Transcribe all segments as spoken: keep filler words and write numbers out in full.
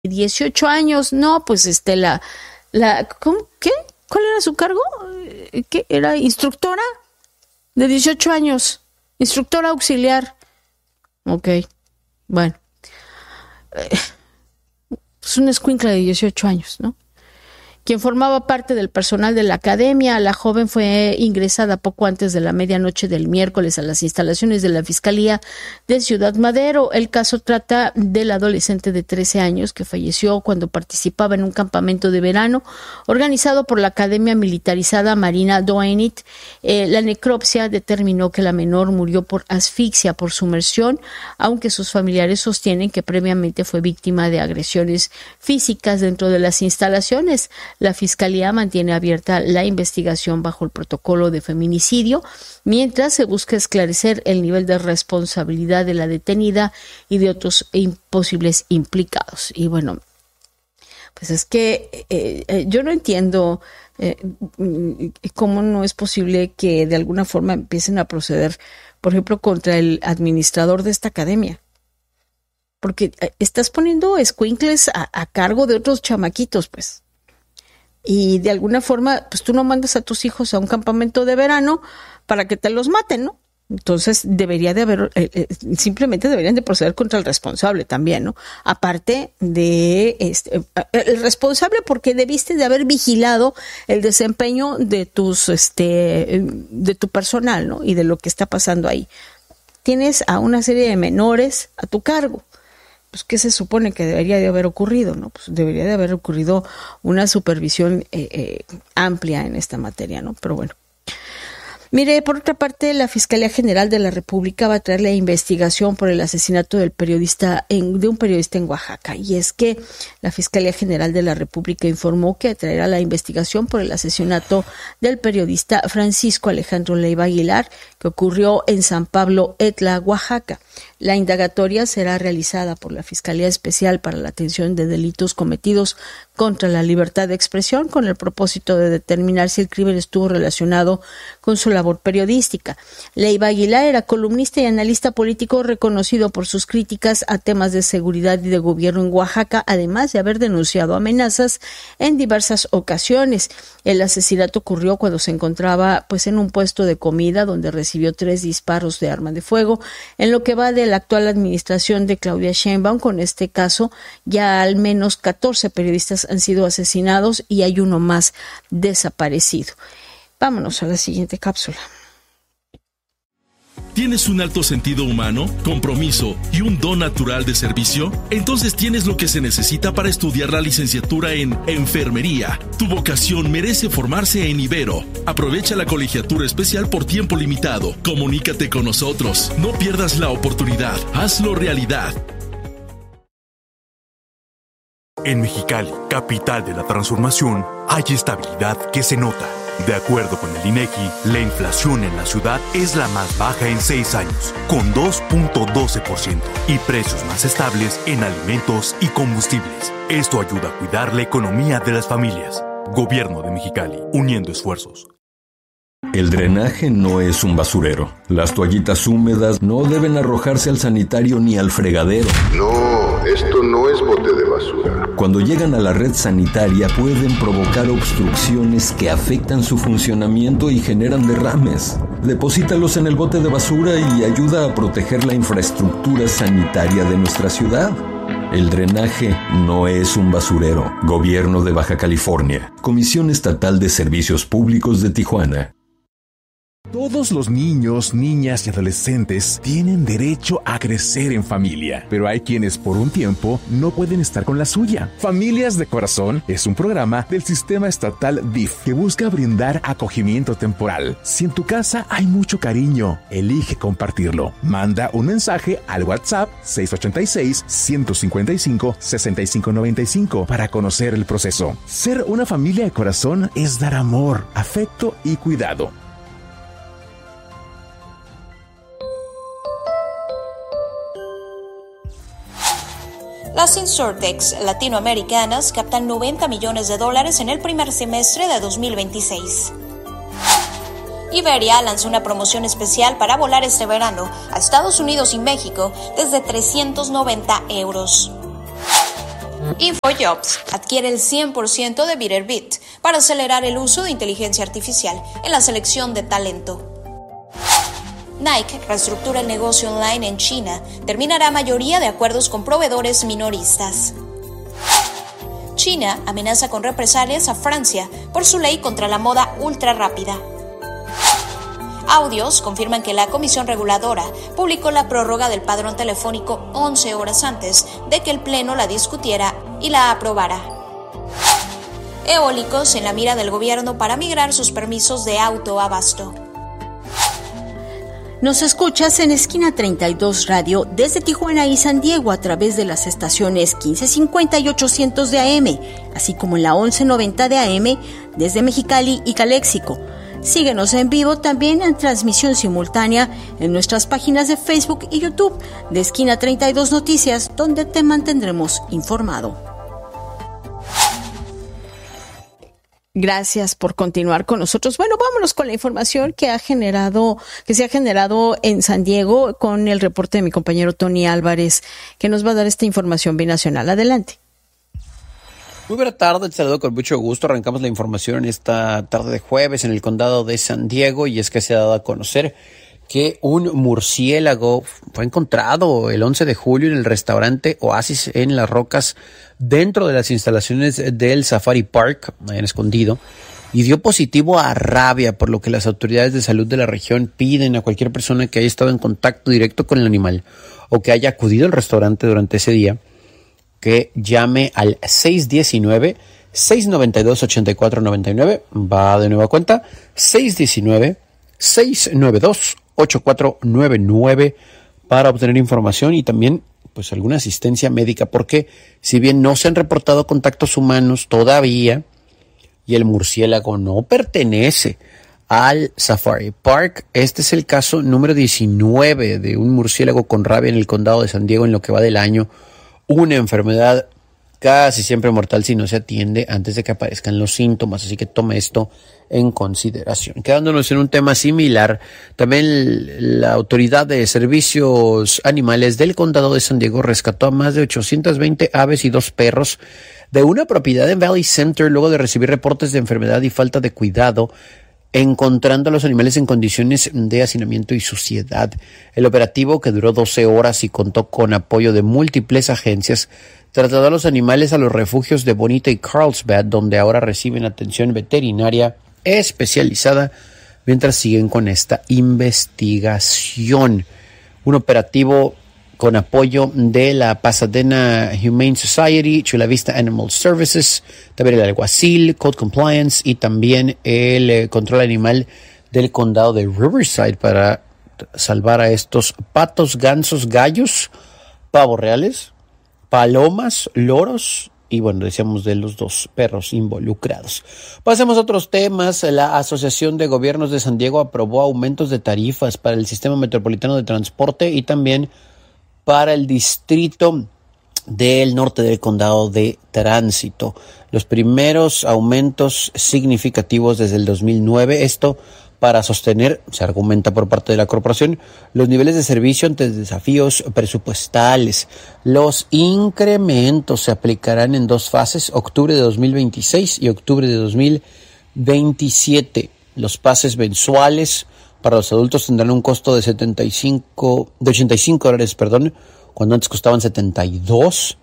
dieciocho años, no, pues este, la, la, ¿cómo? ¿Qué? ¿Cuál era su cargo? ¿Qué? ¿Era instructora? De dieciocho años, instructora auxiliar. Ok, bueno. Es un escuincla de dieciocho años, ¿no? Quien formaba parte del personal de la academia. La joven fue ingresada poco antes de la medianoche del miércoles a las instalaciones de la Fiscalía de Ciudad Madero. El caso trata del adolescente de trece años que falleció cuando participaba en un campamento de verano organizado por la Academia Militarizada Marina Doenit. Eh, la necropsia determinó que la menor murió por asfixia por sumersión, aunque sus familiares sostienen que previamente fue víctima de agresiones físicas dentro de las instalaciones. La Fiscalía mantiene abierta la investigación bajo el protocolo de feminicidio, mientras se busca esclarecer el nivel de responsabilidad de la detenida y de otros posibles implicados. Y bueno, pues es que eh, eh, yo no entiendo eh, cómo no es posible que de alguna forma empiecen a proceder, por ejemplo, contra el administrador de esta academia. Porque estás poniendo escuincles a, a cargo de otros chamaquitos, pues. Y de alguna forma, pues tú no mandas a tus hijos a un campamento de verano para que te los maten, ¿no? Entonces debería de haber, eh, eh, simplemente deberían de proceder contra el responsable también, ¿no? Aparte de este, el responsable porque debiste de haber vigilado el desempeño de tus, este, de tu personal, ¿no? Y de lo que está pasando ahí. Tienes a una serie de menores a tu cargo. Pues, ¿qué se supone que debería de haber ocurrido? ¿No? Pues debería de haber ocurrido una supervisión eh, eh, amplia en esta materia, ¿no? Pero bueno. Mire, por otra parte, la Fiscalía General de la República va a traer la investigación por el asesinato del periodista en, de un periodista en Oaxaca. Y es que la Fiscalía General de la República informó que traerá la investigación por el asesinato del periodista Francisco Alejandro Leiva Aguilar, que ocurrió en San Pablo Etla, Oaxaca. La indagatoria será realizada por la Fiscalía Especial para la Atención de Delitos Cometidos contra la Libertad de Expresión, con el propósito de determinar si el crimen estuvo relacionado con su labor periodística. Leiva Aguilar era columnista y analista político reconocido por sus críticas a temas de seguridad y de gobierno en Oaxaca, además de haber denunciado amenazas en diversas ocasiones. El asesinato ocurrió cuando se encontraba pues en un puesto de comida donde recibió tres disparos de arma de fuego. En lo que va de la actual administración de Claudia Sheinbaum, con este caso ya al menos catorce periodistas han sido asesinados y hay uno más desaparecido. Vámonos a la siguiente cápsula. ¿Tienes un alto sentido humano, compromiso y un don natural de servicio? Entonces tienes lo que se necesita para estudiar la licenciatura en Enfermería. Tu vocación merece formarse en Ibero. Aprovecha la colegiatura especial por tiempo limitado. Comunícate con nosotros. No pierdas la oportunidad. Hazlo realidad. En Mexicali, capital de la transformación, hay estabilidad que se nota. De acuerdo con el INEGI, la inflación en la ciudad es la más baja en seis años, con dos punto doce por ciento, y precios más estables en alimentos y combustibles. Esto ayuda a cuidar la economía de las familias. Gobierno de Mexicali, uniendo esfuerzos. El drenaje no es un basurero. Las toallitas húmedas no deben arrojarse al sanitario ni al fregadero. No, esto no es bote de basura. Cuando llegan a la red sanitaria pueden provocar obstrucciones que afectan su funcionamiento y generan derrames. Deposítalos en el bote de basura y ayuda a proteger la infraestructura sanitaria de nuestra ciudad. El drenaje no es un basurero. Gobierno de Baja California. Comisión Estatal de Servicios Públicos de Tijuana. Todos los niños, niñas y adolescentes tienen derecho a crecer en familia, pero hay quienes por un tiempo no pueden estar con la suya. Familias de Corazón es un programa del Sistema Estatal D I F que busca brindar acogimiento temporal. Si en tu casa hay mucho cariño, elige compartirlo. Manda un mensaje al WhatsApp seis ocho seis, uno cinco cinco, seis cinco nueve cinco para conocer el proceso. Ser una familia de corazón es dar amor, afecto y cuidado. Las insurtechs latinoamericanas captan noventa millones de dólares en el primer semestre de dos mil veintiséis. Iberia lanzó una promoción especial para volar este verano a Estados Unidos y México desde trescientos noventa euros. InfoJobs adquiere el cien por ciento de Bitterbit para acelerar el uso de inteligencia artificial en la selección de talento. Nike reestructura el negocio online en China, terminará mayoría de acuerdos con proveedores minoristas. China amenaza con represalias a Francia por su ley contra la moda ultra rápida. Audios confirman que la Comisión Reguladora publicó la prórroga del padrón telefónico once horas antes de que el Pleno la discutiera y la aprobara. Eólicos en la mira del gobierno para migrar sus permisos de autoabasto. Nos escuchas en Esquina treinta y dos Radio desde Tijuana y San Diego a través de las estaciones quince cincuenta y ochocientos de A M, así como en la once noventa de A M desde Mexicali y Caléxico. Síguenos en vivo también en transmisión simultánea en nuestras páginas de Facebook y YouTube de Esquina treinta y dos Noticias, donde te mantendremos informado. Gracias por continuar con nosotros. Bueno, vámonos con la información que ha generado, que se ha generado en San Diego con el reporte de mi compañero Tony Álvarez, que nos va a dar esta información binacional. Adelante. Muy buena tarde, te saludo con mucho gusto. Arrancamos la información en esta tarde de jueves en el condado de San Diego, y es que se ha dado a conocer que un murciélago fue encontrado el once de julio en el restaurante Oasis en Las Rocas, dentro de las instalaciones del Safari Park, en Escondido, y dio positivo a rabia, por lo que las autoridades de salud de la región piden a cualquier persona que haya estado en contacto directo con el animal o que haya acudido al restaurante durante ese día que llame al seis uno nueve, seis nueve dos, ocho cuatro nueve nueve. Va de nueva cuenta, seis uno nueve, seis nueve dos, ocho cuatro nueve nueve para obtener información y también pues alguna asistencia médica, porque si bien no se han reportado contactos humanos todavía y el murciélago no pertenece al Safari Park, este es el caso número diecinueve de un murciélago con rabia en el condado de San Diego en lo que va del año, una enfermedad casi siempre mortal si no se atiende antes de que aparezcan los síntomas, así que tome esto en consideración. Quedándonos en un tema similar, también la Autoridad de Servicios Animales del Condado de San Diego rescató a más de ochocientas veinte aves y dos perros de una propiedad en Valley Center luego de recibir reportes de enfermedad y falta de cuidado, encontrando a los animales en condiciones de hacinamiento y suciedad. El operativo, que duró doce horas y contó con apoyo de múltiples agencias, trasladó a los animales a los refugios de Bonita y Carlsbad, donde ahora reciben atención veterinaria especializada mientras siguen con esta investigación. Un operativo con apoyo de la Pasadena Humane Society, Chula Vista Animal Services, también el alguacil, Code Compliance y también el eh, control animal del condado de Riverside para salvar a estos patos, gansos, gallos, pavos reales, palomas, loros y bueno, decíamos de los dos perros involucrados. Pasemos a otros temas. La Asociación de Gobiernos de San Diego aprobó aumentos de tarifas para el Sistema Metropolitano de Transporte y también para el Distrito del Norte del Condado de Tránsito. Los primeros aumentos significativos desde el dos mil nueve, esto para sostener, se argumenta por parte de la corporación, los niveles de servicio ante desafíos presupuestales. Los incrementos se aplicarán en dos fases, octubre de dos mil veintiséis y octubre de dos mil veintisiete. Los pases mensuales para los adultos tendrán un costo de setenta y cinco, de ochenta y cinco dólares, perdón, cuando antes costaban setenta y dos,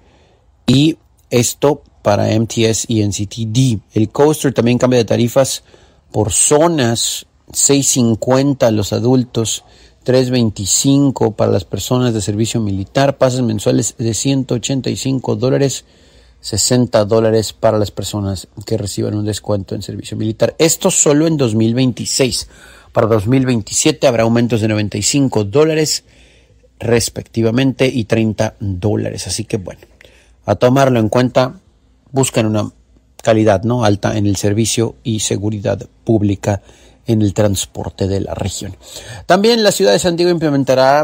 y esto para M T S y N C T D. El coaster también cambia de tarifas por zonas, seis cincuenta los adultos, tres veinticinco para las personas de servicio militar, pases mensuales de ciento ochenta y cinco dólares, sesenta dólares para las personas que reciban un descuento en servicio militar. Esto solo en dos mil veintiséis. Para dos mil veintisiete habrá aumentos de noventa y cinco dólares respectivamente y treinta dólares. Así que bueno, a tomarlo en cuenta, buscan una calidad no alta en el servicio y seguridad pública en el transporte de la región. También la ciudad de San Diego implementará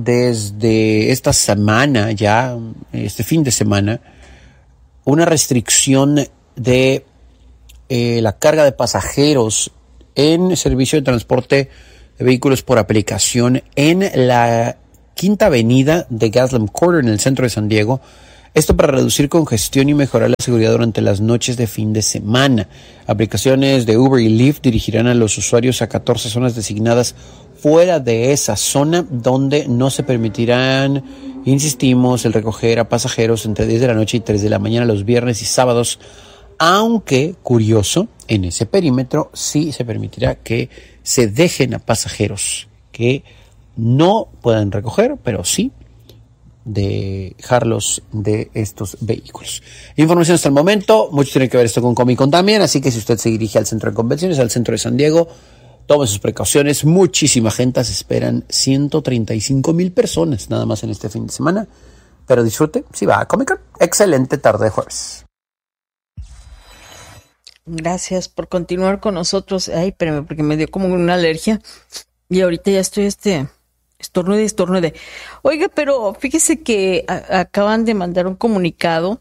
desde esta semana, ya este fin de semana, una restricción de eh, la carga de pasajeros en servicio de transporte de vehículos por aplicación en la Quinta Avenida de Gaslamp Quarter en el centro de San Diego. Esto para reducir congestión y mejorar la seguridad durante las noches de fin de semana. Aplicaciones de Uber y Lyft dirigirán a los usuarios a catorce zonas designadas fuera de esa zona, donde no se permitirán, insistimos, el recoger a pasajeros entre diez de la noche y tres de la mañana los viernes y sábados, aunque, curioso, en ese perímetro sí se permitirá que se dejen a pasajeros que no puedan recoger, pero sí dejarlos de estos vehículos. Información hasta el momento, mucho tiene que ver esto con Comic Con también, así que si usted se dirige al centro de convenciones, al centro de San Diego, tome sus precauciones. Muchísima gente, se esperan ciento treinta y cinco mil personas nada más en este fin de semana, pero disfrute si va a Comic Con. Excelente tarde de jueves. Gracias por continuar con nosotros. Ay, espérame, porque me dio como una alergia y ahorita ya estoy este estornude, estornude. Oiga, pero fíjese que a- acaban de mandar un comunicado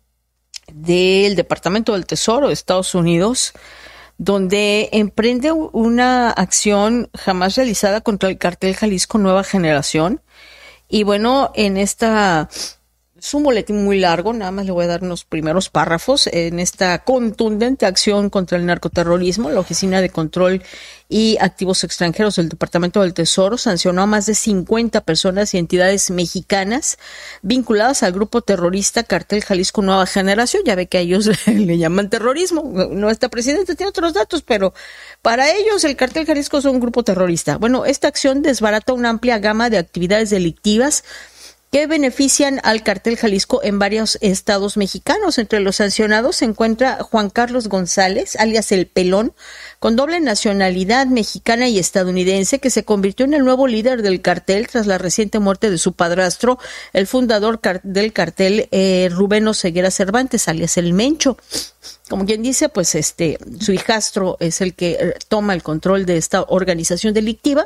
del Departamento del Tesoro de Estados Unidos, donde emprende u- una acción jamás realizada contra el cartel Jalisco Nueva Generación. Y bueno, en esta, es un boletín muy largo, nada más le voy a dar unos primeros párrafos. En esta contundente acción contra el narcoterrorismo, la Oficina de Control y Activos Extranjeros del Departamento del Tesoro sancionó a más de cincuenta personas y entidades mexicanas vinculadas al grupo terrorista Cartel Jalisco Nueva Generación. Ya ve que a ellos le llaman terrorismo. Nuestra presidenta tiene otros datos, pero para ellos el Cartel Jalisco es un grupo terrorista. Bueno, esta acción desbarata una amplia gama de actividades delictivas que benefician al Cartel Jalisco en varios estados mexicanos. Entre los sancionados se encuentra Juan Carlos González, alias El Pelón, con doble nacionalidad mexicana y estadounidense, que se convirtió en el nuevo líder del cartel tras la reciente muerte de su padrastro, el fundador car- del cartel, eh, Rubén Oseguera Cervantes, alias El Mencho. Como quien dice, pues este, su hijastro es el que eh, toma el control de esta organización delictiva.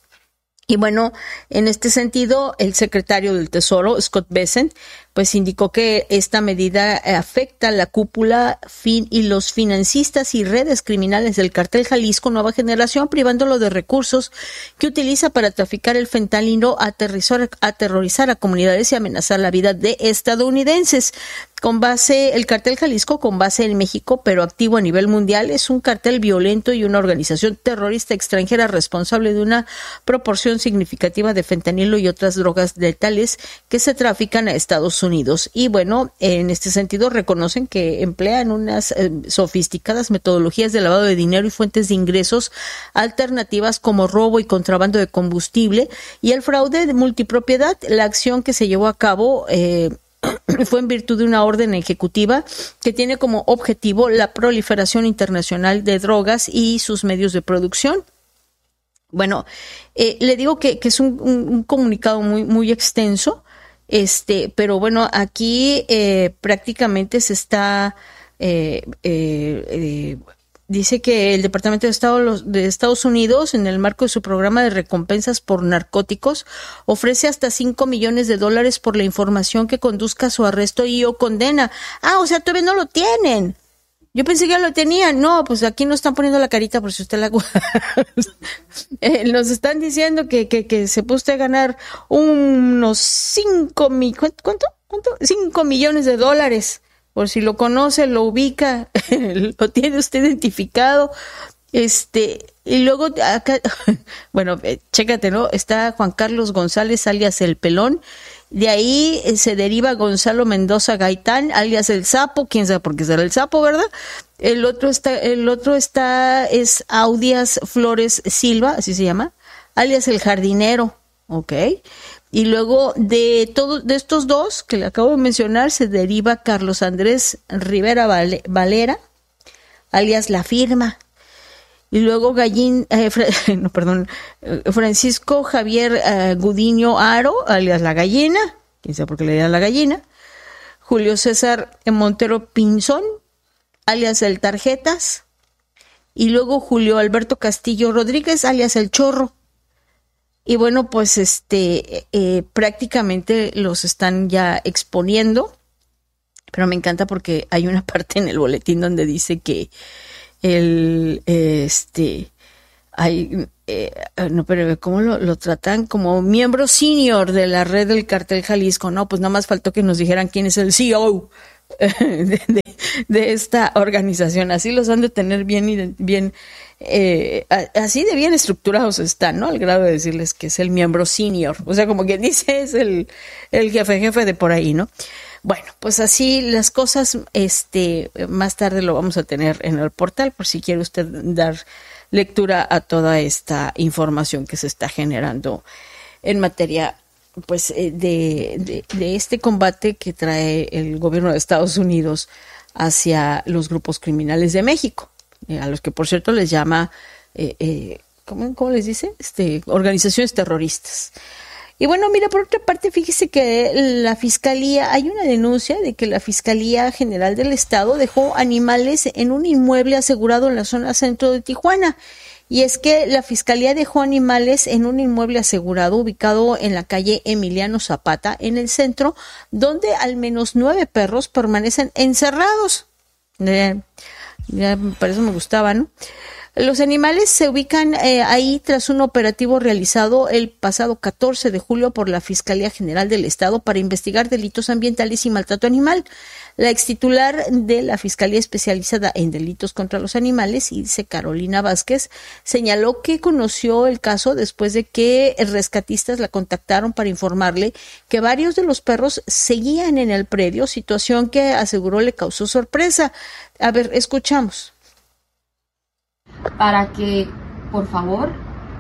Y bueno, en este sentido, el secretario del Tesoro, Scott Bessent, pues indicó que esta medida afecta a la cúpula fin y los financistas y redes criminales del Cartel Jalisco Nueva Generación, privándolo de recursos que utiliza para traficar el fentanilo, aterrizar, aterrorizar a comunidades y amenazar la vida de estadounidenses. Con base, el Cartel Jalisco, con base en México, pero activo a nivel mundial, es un cartel violento y una organización terrorista extranjera responsable de una proporción significativa de fentanilo y otras drogas letales que se trafican a Estados Unidos. Y bueno, en este sentido reconocen que emplean unas eh, sofisticadas metodologías de lavado de dinero y fuentes de ingresos alternativas como robo y contrabando de combustible y el fraude de multipropiedad. La acción que se llevó a cabo eh, fue en virtud de una orden ejecutiva que tiene como objetivo la proliferación internacional de drogas y sus medios de producción. Bueno, eh, le digo que, que es un, un, un comunicado muy, muy extenso, este, pero bueno, aquí eh, prácticamente se está, eh, eh, eh, dice que el Departamento de Estado de Estados Unidos, en el marco de su programa de recompensas por narcóticos, ofrece hasta cinco millones de dólares por la información que conduzca a su arresto y o condena. Ah, o sea, todavía no lo tienen. Yo pensé que ya lo tenían. No, pues aquí nos están poniendo la carita por si usted la... eh, nos están diciendo que, que, que se puede usted ganar unos cinco mil... ¿Cuánto? ¿Cuánto? cinco millones de dólares. Por si lo conoce, lo ubica, lo tiene usted identificado. Este, y luego acá, bueno, eh, chécate, ¿no? Está Juan Carlos González, alias El Pelón. De ahí eh, se deriva Gonzalo Mendoza Gaitán, alias El Sapo. Quién sabe por qué será El Sapo, ¿verdad? El otro está, el otro está, es Audias Flores Silva, así se llama, alias El Jardinero. Ok. Y luego de todos de estos dos que le acabo de mencionar se deriva Carlos Andrés Rivera Vale, Valera, alias La Firma. Y luego Gallín, eh, no, perdón, Francisco Javier eh, Gudiño Aro, alias La Gallina, quién sabe por qué le llaman La Gallina. Julio César Montero Pinzón, alias El Tarjetas. Y luego Julio Alberto Castillo Rodríguez, alias El Chorro. Y bueno, pues este eh, prácticamente los están ya exponiendo, pero me encanta porque hay una parte en el boletín donde dice que el este Ay, eh, no, pero ¿cómo lo, lo tratan? Como miembro senior de la red del Cartel Jalisco. No, pues nada más faltó que nos dijeran quién es el C E O de, de, de esta organización. Así los han de tener bien, bien eh, así de bien estructurados están, ¿no? Al grado de decirles que es el miembro senior. O sea, como quien dice, es el, el jefe, jefe de por ahí, ¿no? Bueno, pues así las cosas, este, más tarde lo vamos a tener en el portal, por si quiere usted dar lectura a toda esta información que se está generando en materia, pues, de, de, de este combate que trae el gobierno de Estados Unidos hacia los grupos criminales de México, eh, a los que, por cierto, les llama, eh, eh, ¿cómo, cómo les dice? Este, organizaciones terroristas. Y bueno, mira, por otra parte, fíjese que la Fiscalía, hay una denuncia de que la Fiscalía General del Estado dejó animales en un inmueble asegurado en la zona centro de Tijuana. Y es que la Fiscalía dejó animales en un inmueble asegurado ubicado en la calle Emiliano Zapata, en el centro, donde al menos nueve perros permanecen encerrados. Eh, ya, por eso me gustaba, ¿no? Los animales se ubican eh, ahí tras un operativo realizado el pasado catorce de julio por la Fiscalía General del Estado para investigar delitos ambientales y maltrato animal. La extitular de la Fiscalía Especializada en Delitos contra los Animales, Ilse Carolina Vázquez, señaló que conoció el caso después de que rescatistas la contactaron para informarle que varios de los perros seguían en el predio, situación que aseguró le causó sorpresa. A ver, escuchamos. Para que, por favor,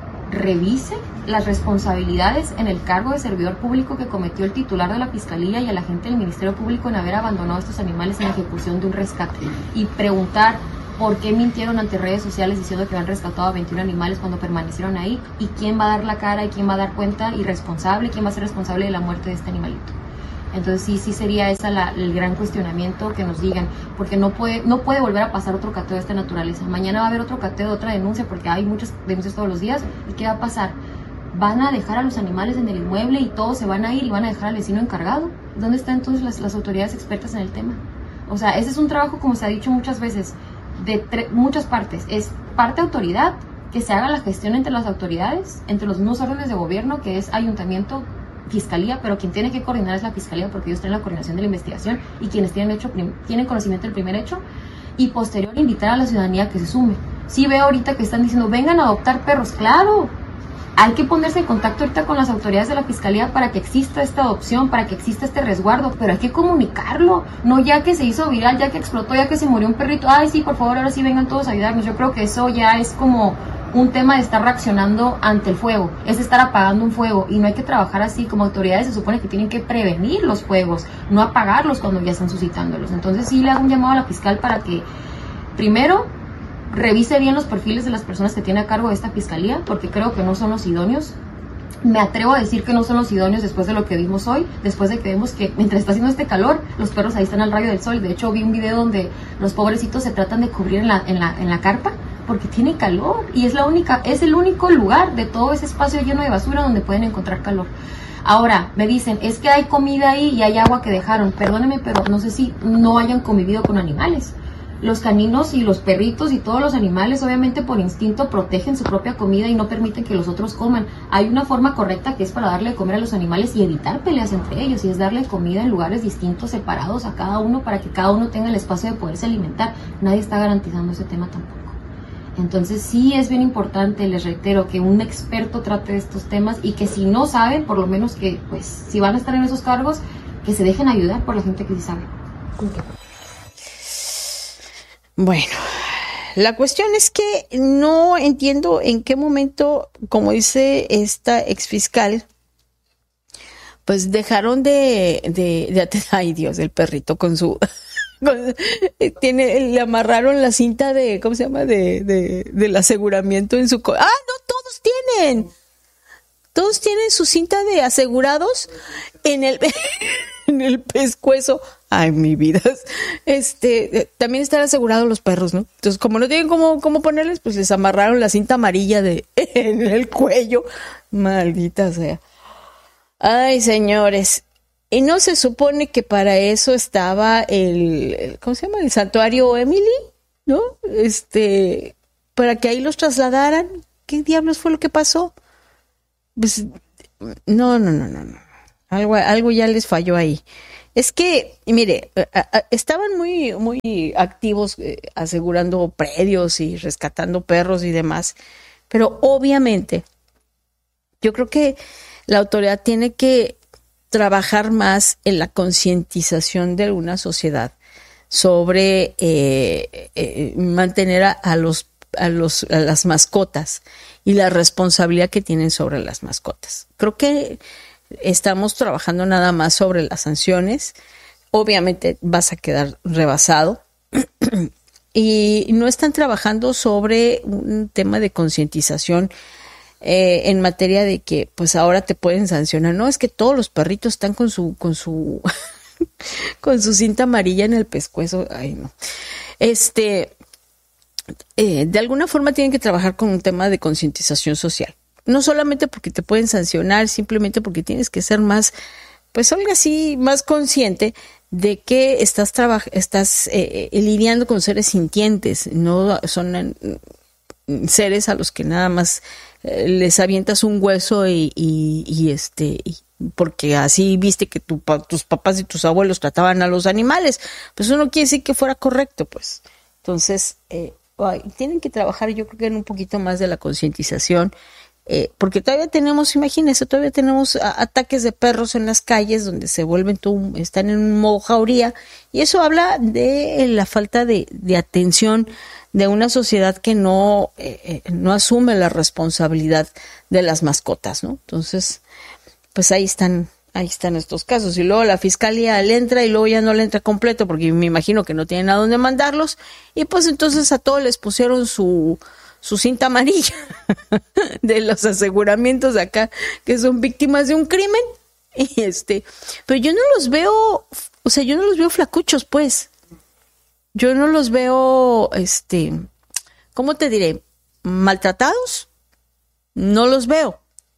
revise las responsabilidades en el cargo de servidor público que cometió el titular de la Fiscalía y el agente del Ministerio Público en haber abandonado a estos animales en ejecución de un rescate, y preguntar por qué mintieron ante redes sociales diciendo que habían rescatado a veintiún animales cuando permanecieron ahí, y quién va a dar la cara y quién va a dar cuenta y responsable, quién va a ser responsable de la muerte de este animalito. Entonces sí, sí sería esa la, el gran cuestionamiento, que nos digan, porque no puede, no puede volver a pasar otro cateo de esta naturaleza. Mañana va a haber otro cateo, otra denuncia, porque hay muchas denuncias todos los días. ¿Y qué va a pasar? Van a dejar a los animales en el inmueble y todos se van a ir y van a dejar al vecino encargado. ¿Dónde están entonces las, las autoridades expertas en el tema? O sea, ese es un trabajo, como se ha dicho muchas veces, de tre- muchas partes. Es parte autoridad, que se haga la gestión entre las autoridades, entre los mismos órdenes de gobierno, que es ayuntamiento, Fiscalía, pero quien tiene que coordinar es la Fiscalía, porque ellos tienen la coordinación de la investigación y quienes tienen, hecho, prim- tienen conocimiento del primer hecho, y posterior invitar a la ciudadanía que se sume. Sí veo ahorita que están diciendo, vengan a adoptar perros. Claro, hay que ponerse en contacto ahorita con las autoridades de la Fiscalía para que exista esta adopción, para que exista este resguardo, pero hay que comunicarlo, no ya que se hizo viral, ya que explotó, ya que se murió un perrito, ay sí, por favor, ahora sí vengan todos a ayudarnos. Yo creo que eso ya es como un tema de estar reaccionando ante el fuego, es estar apagando un fuego, y no hay que trabajar así. Como autoridades se supone que tienen que prevenir los fuegos, no apagarlos cuando ya están suscitándolos. Entonces sí le hago un llamado a la fiscal para que primero revise bien los perfiles de las personas que tiene a cargo de esta fiscalía, porque creo que no son los idóneos. Me atrevo a decir que no son los idóneos después de lo que vimos hoy, después de que vimos que mientras está haciendo este calor, los perros ahí están al rayo del sol. De hecho, vi un video donde los pobrecitos se tratan de cubrir en la, en la, en la carpa porque tiene calor, y es la única, es el único lugar de todo ese espacio lleno de basura donde pueden encontrar calor. Ahora, me dicen, es que hay comida ahí y hay agua que dejaron. Perdónenme, pero no sé si no hayan convivido con animales. Los caninos y los perritos y todos los animales, obviamente por instinto, protegen su propia comida y no permiten que los otros coman. Hay una forma correcta que es para darle de comer a los animales y evitar peleas entre ellos, y es darle comida en lugares distintos, separados a cada uno, para que cada uno tenga el espacio de poderse alimentar. Nadie está garantizando ese tema tampoco. Entonces sí es bien importante, les reitero, que un experto trate de estos temas, y que si no saben, por lo menos que, pues, si van a estar en esos cargos, que se dejen ayudar por la gente que sí sabe. Okay. Bueno, la cuestión es que no entiendo en qué momento, como dice esta exfiscal, pues dejaron de, de, de atender, ay Dios, el perrito con su, con, tiene, le amarraron la cinta de, ¿cómo se llama? De, de, del aseguramiento en su, co- ah, no, todos tienen, todos tienen su cinta de asegurados en el, en el pescuezo. Ay, mi vida. Este, también están asegurados los perros, ¿no? Entonces, como no tienen cómo, cómo ponerles, pues les amarraron la cinta amarilla de en el cuello. Maldita sea. Ay, señores. Y no se supone que para eso estaba el, el ¿cómo se llama? El santuario Emily, ¿no? Este, para que ahí los trasladaran. ¿qué diablos fue lo que pasó? Pues, no, no, no, no, no. Algo, algo ya les falló ahí. Es que, mire, estaban muy, muy activos eh, asegurando predios y rescatando perros y demás, pero obviamente yo creo que la autoridad tiene que trabajar más en la concientización de una sociedad sobre eh, eh, mantener a, a los a los a las mascotas y la responsabilidad que tienen sobre las mascotas. Creo que estamos trabajando nada más sobre las sanciones. Obviamente vas a quedar rebasado y no están trabajando sobre un tema de concientización eh, en materia de que pues ahora te pueden sancionar. No, es que todos los perritos están con su con su con su cinta amarilla en el pescuezo. Ay, no. Este eh, de alguna forma tienen que trabajar con un tema de concientización social. No solamente porque te pueden sancionar, simplemente porque tienes que ser más, pues algo así, más consciente de que estás traba- estás eh, lidiando con seres sintientes, no son eh, seres a los que nada más eh, les avientas un hueso y, y, y este, y porque así viste que tu, tus papás y tus abuelos trataban a los animales, pues eso no quiere decir que fuera correcto, pues. Entonces, eh, ay, tienen que trabajar, yo creo que en un poquito más de la concientización. Eh, porque todavía tenemos, imagínense, todavía tenemos a, ataques de perros en las calles donde se vuelven, todo, están en un modo jauría, y eso habla de la falta de, de atención de una sociedad que no, eh, no asume la responsabilidad de las mascotas, ¿no? Entonces, pues ahí están, ahí están estos casos, y luego la fiscalía le entra y luego ya no le entra completo, porque me imagino que no tienen a dónde mandarlos, y pues entonces a todos les pusieron su su cinta amarilla de los aseguramientos de acá, que son víctimas de un crimen, y este, pero yo no los veo, o sea, yo no los veo flacuchos, pues, yo no los veo, este, ¿cómo te diré? Maltratados, no los veo.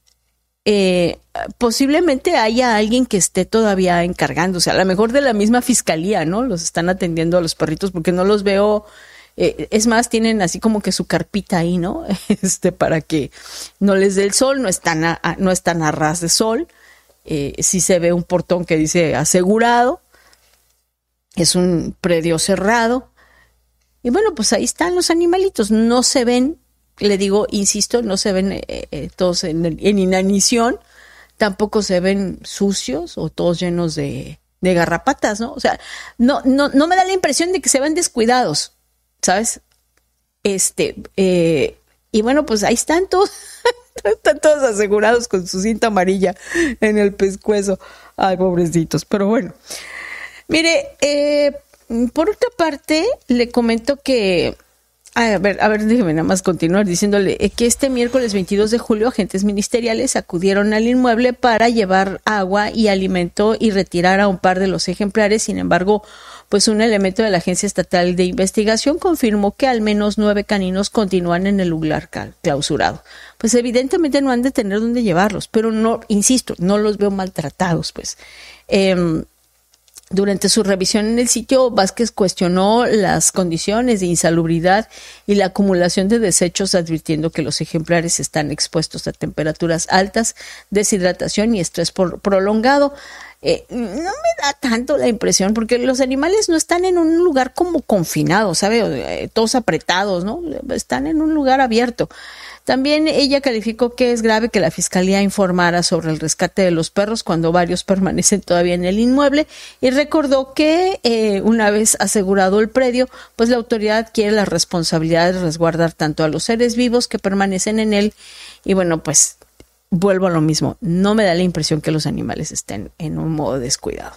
Eh, posiblemente haya alguien que esté todavía encargándose, a lo mejor de la misma fiscalía, ¿no? Los están atendiendo a los perritos, porque no los veo. Eh, es más, tienen así como que su carpita ahí, ¿no? Este, para que no les dé el sol, no están a, a, no están a ras de sol. Eh, sí se ve un portón que dice asegurado. Es un predio cerrado. Y bueno, pues ahí están los animalitos. No se ven, le digo, insisto, no se ven eh, eh, todos en, en inanición. Tampoco se ven sucios o todos llenos de, de garrapatas, ¿no? O sea, no, no, no me da la impresión de que se ven descuidados, ¿sabes? Este, eh, y bueno, pues ahí están todos, están todos asegurados con su cinta amarilla en el pescuezo. Ay, pobrecitos, pero bueno. Mire, eh, por otra parte, le comento que, a ver, a ver, déjeme nada más continuar diciéndole que este miércoles veintidós de julio, agentes ministeriales acudieron al inmueble para llevar agua y alimento y retirar a un par de los ejemplares. Sin embargo, pues un elemento de la Agencia Estatal de Investigación confirmó que al menos nueve caninos continúan en el lugar clausurado. Pues evidentemente no han de tener dónde llevarlos, pero no, insisto, no los veo maltratados, pues. Eh, Durante su revisión en el sitio, Vázquez cuestionó las condiciones de insalubridad y la acumulación de desechos, advirtiendo que los ejemplares están expuestos a temperaturas altas, deshidratación y estrés por prolongado. Eh, no me da tanto la impresión, porque los animales no están en un lugar como confinado, ¿sabe? Eh, todos apretados, ¿no? Están en un lugar abierto. También ella calificó que es grave que la fiscalía informara sobre el rescate de los perros cuando varios permanecen todavía en el inmueble, y recordó que eh, una vez asegurado el predio, pues la autoridad quiere la responsabilidad de resguardar tanto a los seres vivos que permanecen en él. Y bueno, pues vuelvo a lo mismo, no me da la impresión que los animales estén en un modo descuidado.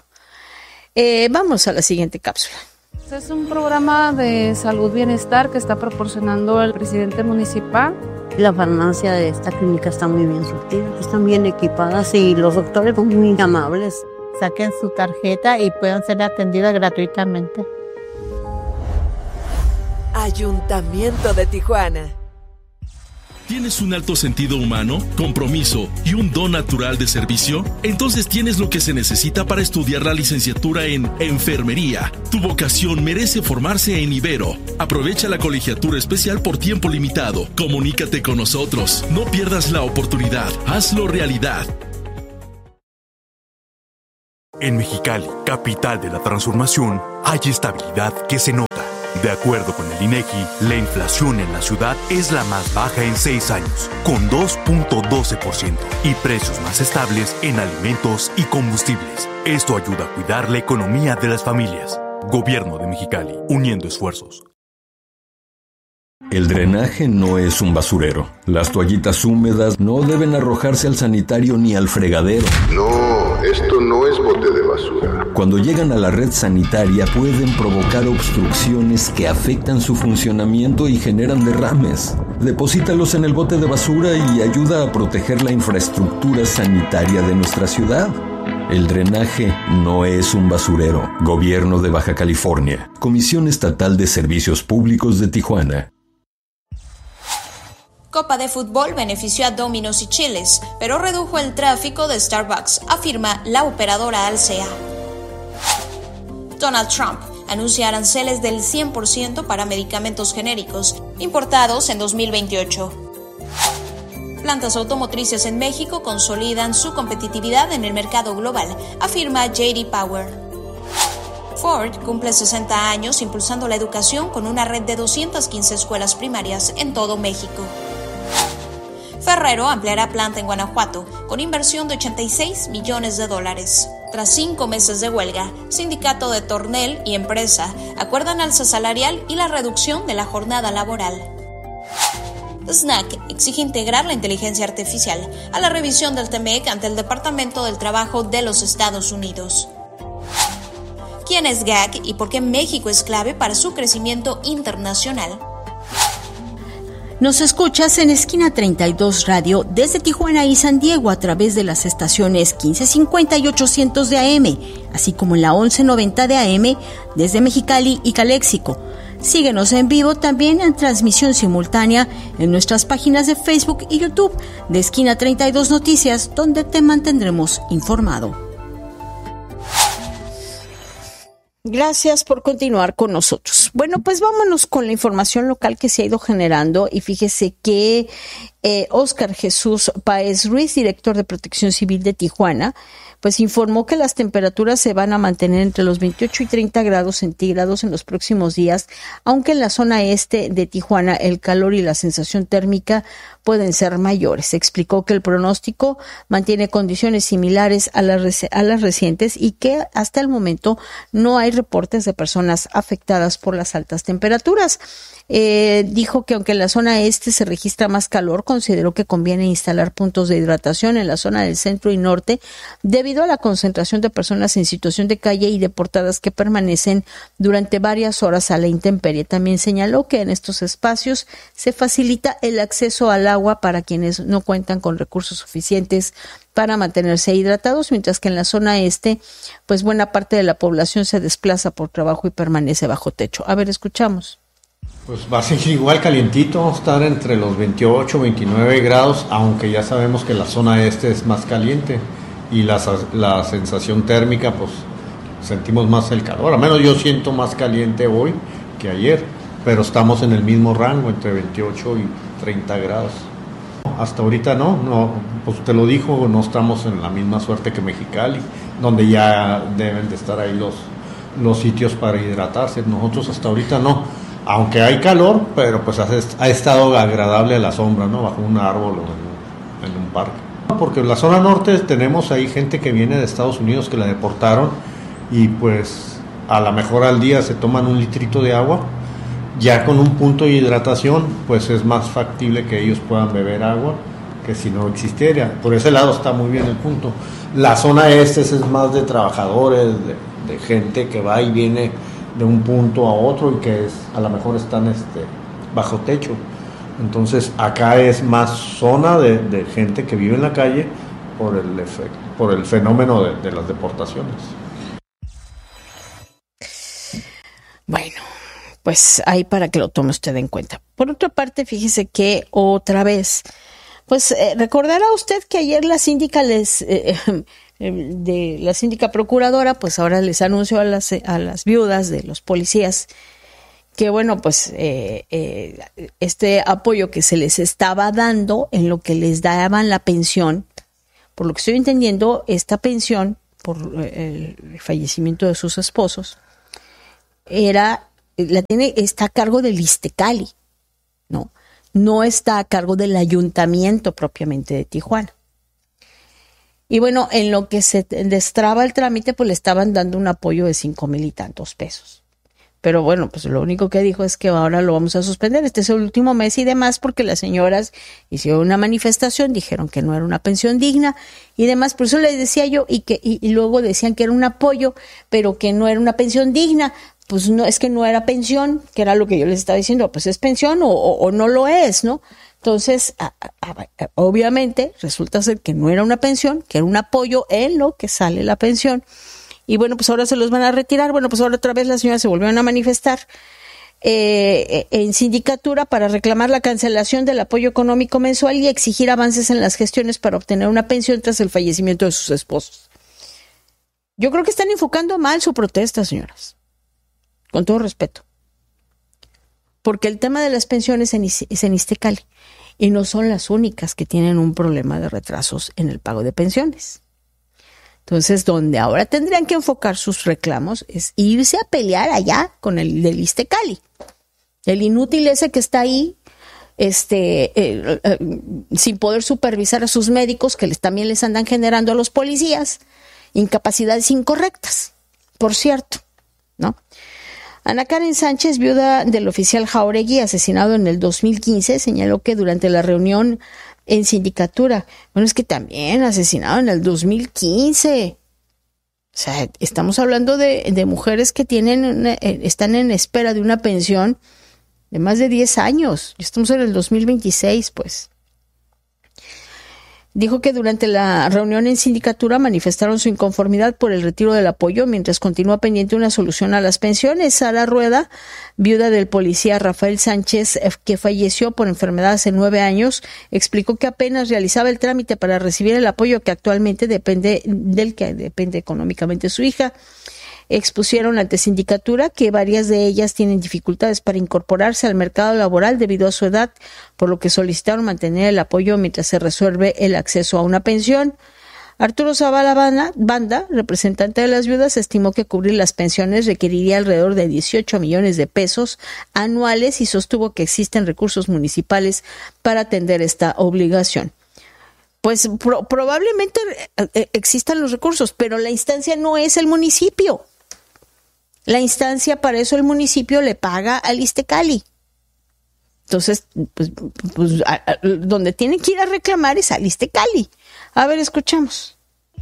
Eh, vamos a la siguiente cápsula. Este es un programa de salud bienestar que está proporcionando el presidente municipal. La farmacia de esta clínica está muy bien surtida, están bien equipadas y los doctores son muy amables. Saquen su tarjeta y puedan ser atendidas gratuitamente. Ayuntamiento de Tijuana. ¿Tienes un alto sentido humano, compromiso y un don natural de servicio? Entonces tienes lo que se necesita para estudiar la licenciatura en Enfermería. Tu vocación merece formarse en Ibero. Aprovecha la colegiatura especial por tiempo limitado. Comunícate con nosotros. No pierdas la oportunidad. Hazlo realidad. En Mexicali, capital de la transformación, hay estabilidad que se nota. De acuerdo con el INEGI, la inflación en la ciudad es la más baja en seis años, con dos punto doce por ciento, y precios más estables en alimentos y combustibles. Esto ayuda a cuidar la economía de las familias. Gobierno de Mexicali, uniendo esfuerzos. El drenaje no es un basurero. Las toallitas húmedas no deben arrojarse al sanitario ni al fregadero. No, esto no es bote de basura. Cuando llegan a la red sanitaria pueden provocar obstrucciones que afectan su funcionamiento y generan derrames. Deposítalos en el bote de basura y ayuda a proteger la infraestructura sanitaria de nuestra ciudad. El drenaje no es un basurero. Gobierno de Baja California. Comisión Estatal de Servicios Públicos de Tijuana. Copa de Fútbol benefició a Domino's y Chili's, pero redujo el tráfico de Starbucks, afirma la operadora Alsea. Donald Trump anuncia aranceles del cien por ciento para medicamentos genéricos importados en dos mil veintiocho. Plantas automotrices en México consolidan su competitividad en el mercado global, afirma J D Power. Ford cumple sesenta años impulsando la educación con una red de doscientas quince escuelas primarias en todo México. Ferrero ampliará planta en Guanajuato con inversión de ochenta y seis millones de dólares. Tras cinco meses de huelga, Sindicato de Tornel y empresa acuerdan alza salarial y la reducción de la jornada laboral. S N A C exige integrar la inteligencia artificial a la revisión del T M E C ante el Departamento del Trabajo de los Estados Unidos. ¿Quién es G A C y por qué México es clave para su crecimiento internacional? Nos escuchas en Esquina treinta y dos Radio desde Tijuana y San Diego a través de las estaciones quince cincuenta y ochocientos de A M, así como en la once noventa de A M desde Mexicali y Caléxico. Síguenos en vivo también en transmisión simultánea en nuestras páginas de Facebook y YouTube de Esquina treinta y dos Noticias, donde te mantendremos informado. Gracias por continuar con nosotros. Bueno, pues vámonos con la información local que se ha ido generando y fíjese que eh, Óscar Jesús Páez Ruiz, director de Protección Civil de Tijuana, pues informó que las temperaturas se van a mantener entre los veintiocho y treinta grados centígrados en los próximos días, aunque en la zona este de Tijuana el calor y la sensación térmica pueden ser mayores. Explicó que el pronóstico mantiene condiciones similares a las, a las recientes y que hasta el momento no hay reportes de personas afectadas por las altas temperaturas. Eh, dijo que aunque en la zona este se registra más calor, consideró que conviene instalar puntos de hidratación en la zona del centro y norte debido a la concentración de personas en situación de calle y deportadas que permanecen durante varias horas a la intemperie. También señaló que en estos espacios se facilita el acceso al agua para quienes no cuentan con recursos suficientes para mantenerse hidratados, mientras que en la zona este, pues buena parte de la población se desplaza por trabajo y permanece bajo techo. A ver, escuchamos. Pues va a seguir igual calientito, vamos a estar entre los veintiocho, veintinueve grados, aunque ya sabemos que la zona este es más caliente y la, la sensación térmica, pues sentimos más el calor. Al menos yo siento más caliente hoy que ayer, pero estamos en el mismo rango, entre veintiocho y treinta grados. Hasta ahorita no, no, pues te lo dijo, no estamos en la misma suerte que Mexicali, donde ya deben de estar ahí los, los sitios para hidratarse. Nosotros hasta ahorita no. Aunque hay calor, pero pues ha, ha estado agradable a la sombra, ¿no? Bajo un árbol o en, en un parque. Porque en la zona norte tenemos ahí gente que viene de Estados Unidos que la deportaron y pues a lo mejor al día se toman un litrito de agua. Ya con un punto de hidratación, pues es más factible que ellos puedan beber agua que si no existiera. Por ese lado está muy bien el punto. La zona este es más de trabajadores, de, de gente que va y viene de un punto a otro y que es, a lo mejor están este, bajo techo. Entonces acá es más zona de, de gente que vive en la calle por el efecto, por el fenómeno de, de las deportaciones. Bueno, pues ahí para que lo tome usted en cuenta. Por otra parte, fíjese que otra vez, pues eh, recordará usted que ayer la síndica les, eh, de la síndica procuradora, pues ahora les anunció a las, a las viudas de los policías que bueno, pues eh, eh, este apoyo que se les estaba dando en lo que les daban la pensión, por lo que estoy entendiendo, esta pensión por el fallecimiento de sus esposos era, la tiene, está a cargo del ISSSTECALI, ¿no? No está a cargo del ayuntamiento propiamente de Tijuana. Y bueno, en lo que se destraba el trámite, pues le estaban dando un apoyo de cinco mil y tantos pesos. Pero bueno, pues lo único que dijo es que ahora lo vamos a suspender. Este es el último mes y demás, porque las señoras hicieron una manifestación, dijeron que no era una pensión digna y demás. Por eso les decía yo, y que y, y luego decían que era un apoyo, pero que no era una pensión digna. Pues no, es que no era pensión, que era lo que yo les estaba diciendo, pues es pensión o, o, o no lo es, ¿no? Entonces, a, a, a, obviamente, resulta ser que no era una pensión, que era un apoyo en lo que sale la pensión. Y bueno, pues ahora se los van a retirar. Bueno, pues ahora otra vez las señoras se volvieron a manifestar eh, en sindicatura para reclamar la cancelación del apoyo económico mensual y exigir avances en las gestiones para obtener una pensión tras el fallecimiento de sus esposos. Yo creo que están enfocando mal su protesta, señoras. Con todo respeto. Porque el tema de las pensiones es en ISSSTECALI y no son las únicas que tienen un problema de retrasos en el pago de pensiones. Entonces, donde ahora tendrían que enfocar sus reclamos es irse a pelear allá con el del ISSSTECALI. El inútil ese que está ahí, este, eh, eh, sin poder supervisar a sus médicos, que les, también les andan generando a los policías incapacidades incorrectas, por cierto, ¿no? Ana Karen Sánchez, viuda del oficial Jauregui, asesinado en el dos mil quince, señaló que durante la reunión en sindicatura, bueno, es que también asesinado en el dos mil quince. O sea, estamos hablando de, de mujeres que tienen una, están en espera de una pensión de más de diez años. Estamos en el dos mil veintiséis, pues. Dijo que durante la reunión en sindicatura manifestaron su inconformidad por el retiro del apoyo mientras continúa pendiente una solución a las pensiones. Sara Rueda, viuda del policía Rafael Sánchez, que falleció por enfermedad hace nueve años, explicó que apenas realizaba el trámite para recibir el apoyo que actualmente depende del que depende económicamente su hija. Expusieron ante sindicatura que varias de ellas tienen dificultades para incorporarse al mercado laboral debido a su edad, por lo que solicitaron mantener el apoyo mientras se resuelve el acceso a una pensión. Arturo Zavala Banda, representante de las viudas, estimó que cubrir las pensiones requeriría alrededor de dieciocho millones de pesos anuales y sostuvo que existen recursos municipales para atender esta obligación. Pues pro- probablemente existan los recursos, pero la instancia no es el municipio. La instancia, para eso el municipio le paga al ISSSTECALI. Entonces, pues, pues a, a, donde tienen que ir a reclamar es al ISSSTECALI. A ver, escuchamos.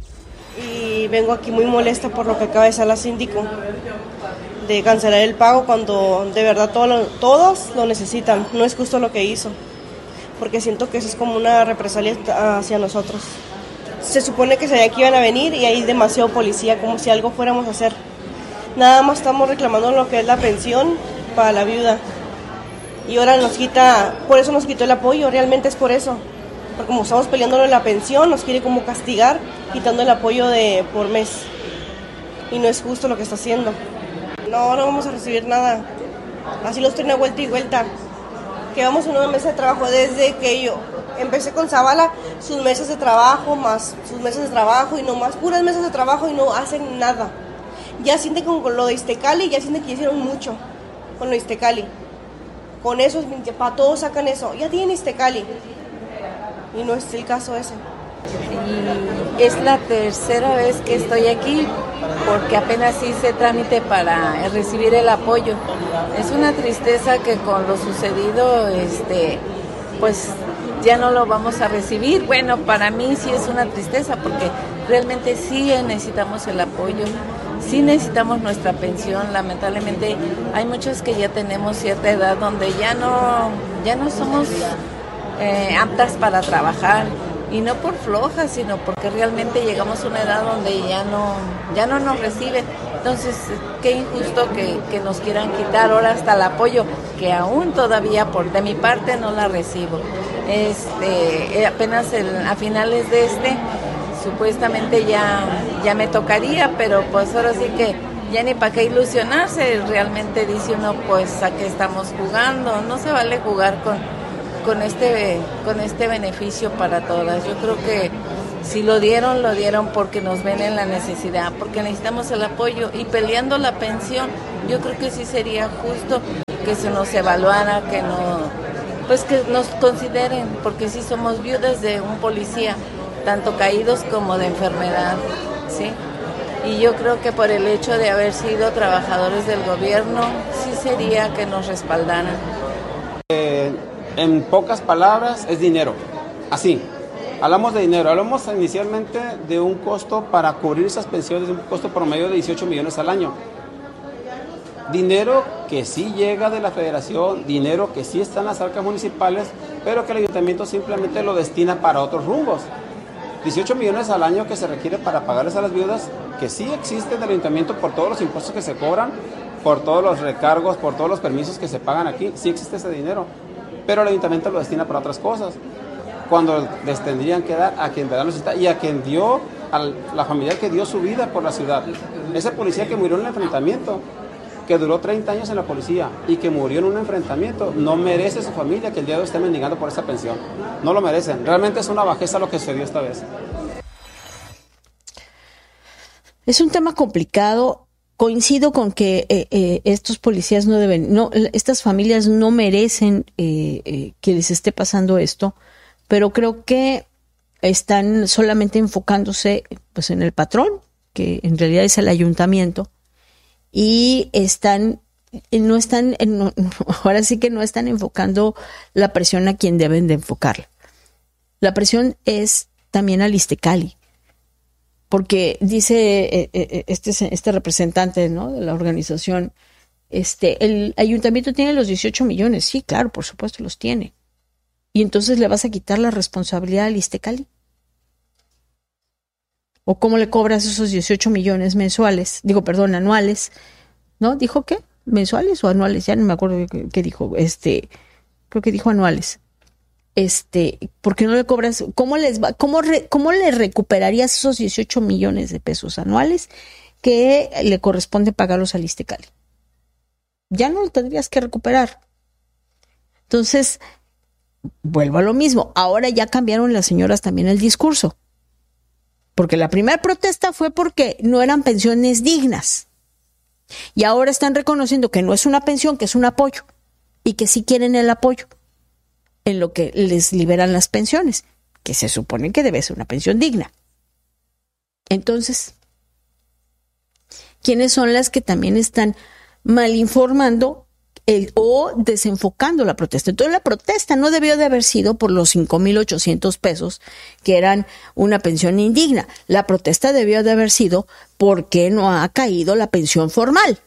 Y vengo aquí muy molesta por lo que acaba de hacer la síndico, de cancelar el pago cuando de verdad todo lo, todos lo necesitan. No es justo lo que hizo, porque siento que eso es como una represalia hacia nosotros. Se supone que sabían que iban a venir y hay demasiado policía, como si algo fuéramos a hacer. Nada más estamos reclamando lo que es la pensión para la viuda. Y ahora nos quita, por eso nos quitó el apoyo, realmente es por eso. Porque como estamos peleando en la pensión, nos quiere como castigar, quitando el apoyo de por mes. Y no es justo lo que está haciendo. No, no vamos a recibir nada. Así los tiene vuelta y vuelta. Que vamos a una mesa de trabajo desde que yo empecé con Zavala, sus mesas de trabajo, más sus mesas de trabajo y no más, puras mesas de trabajo y no hacen nada. Ya sienten con, con lo de ISSSTECALI, ya sienten que hicieron mucho con lo de ISSSTECALI. Con eso, para todos sacan eso, ya tienen ISSSTECALI. Y no es el caso ese. Y es la tercera vez que estoy aquí porque apenas hice trámite para recibir el apoyo. Es una tristeza que con lo sucedido, este, pues ya no lo vamos a recibir. Bueno, para mí sí es una tristeza porque realmente sí necesitamos el apoyo, sí necesitamos nuestra pensión. Lamentablemente hay muchos que ya tenemos cierta edad donde ya no, ya no somos eh, aptas para trabajar. Y no por flojas, sino porque realmente llegamos a una edad donde ya no, ya no nos reciben. Entonces, qué injusto que, que nos quieran quitar ahora hasta el apoyo, que aún todavía por de mi parte no la recibo. Este, apenas el, a finales de este, supuestamente ya, ya me tocaría, pero pues ahora sí que ya ni para qué ilusionarse, realmente dice uno, pues a qué estamos jugando, no se vale jugar con, con, este, con este beneficio para todas. Yo creo que si lo dieron, lo dieron porque nos ven en la necesidad, porque necesitamos el apoyo, y peleando la pensión, yo creo que sí sería justo que se nos evaluara, que no, pues que nos consideren, porque sí somos viudas de un policía, tanto caídos como de enfermedad, ¿sí? Y yo creo que por el hecho de haber sido trabajadores del gobierno, sí sería que nos respaldaran. Eh, en pocas palabras, es dinero, así. Hablamos de dinero, hablamos inicialmente de un costo para cubrir esas pensiones, de un costo promedio de dieciocho millones al año. Dinero que sí llega de la federación, dinero que sí está en las arcas municipales, pero que el ayuntamiento simplemente lo destina para otros rumbos. dieciocho millones al año que se requiere para pagarles a las viudas, que sí existe del ayuntamiento por todos los impuestos que se cobran, por todos los recargos, por todos los permisos que se pagan aquí, sí existe ese dinero, pero el ayuntamiento lo destina para otras cosas, cuando les tendrían que dar a quien de verdad lo necesita y a quien dio, a la familia que dio su vida por la ciudad. Ese policía que murió en el enfrentamiento, que duró treinta años en la policía y que murió en un enfrentamiento, no merece su familia que el día de hoy esté mendigando por esa pensión. No lo merecen. Realmente es una bajeza lo que sucedió esta vez. Es un tema complicado. Coincido con que eh, eh, estos policías no deben, no, estas familias no merecen eh, eh, que les esté pasando esto, pero creo que están solamente enfocándose pues en el patrón, que en realidad es el ayuntamiento, y están, no están, no, ahora sí que no están enfocando la presión a quien deben de enfocarla. La presión es también al Iztecali, porque dice este, este representante, ¿no?, de la organización, este, el ayuntamiento tiene los dieciocho millones, sí, claro, por supuesto los tiene. Y entonces le vas a quitar la responsabilidad al Iztecali. ¿O cómo le cobras esos dieciocho millones mensuales? Digo, perdón, anuales. ¿No? ¿Dijo qué? ¿Mensuales o anuales? Ya no me acuerdo qué, qué dijo. Este, creo que dijo anuales. Este, ¿por qué no le cobras? ¿Cómo les va? ¿Cómo, re, cómo le recuperarías esos dieciocho millones de pesos anuales que le corresponde pagarlos al Iztecali? Ya no lo tendrías que recuperar. Entonces, vuelvo a lo mismo. Ahora ya cambiaron las señoras también el discurso. Porque la primera protesta fue porque no eran pensiones dignas. Y ahora están reconociendo que no es una pensión, que es un apoyo. Y que sí quieren el apoyo en lo que les liberan las pensiones, que se supone que debe ser una pensión digna. Entonces, ¿quiénes son las que también están malinformando el, o desenfocando la protesta? Entonces, la protesta no debió de haber sido por los cinco mil ochocientos pesos, que eran una pensión indigna. La protesta debió de haber sido porque no ha caído la pensión formal.